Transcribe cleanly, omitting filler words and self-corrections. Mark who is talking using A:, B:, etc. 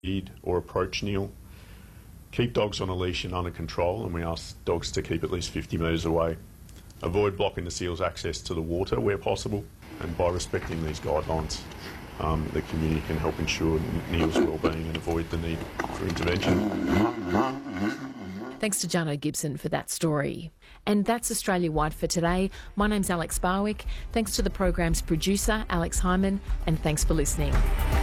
A: or approach Neil. Keep dogs on a leash and under control, and we ask dogs to keep at least 50 metres away. Avoid blocking the seal's access to the water where possible, and by respecting these guidelines, the community can help ensure Neil's wellbeing and avoid the need for intervention.
B: Thanks to Jano Gibson for that story. And that's Australia-wide for today. My name's Alex Barwick. Thanks to the program's producer, Alex Hyman, and thanks for listening.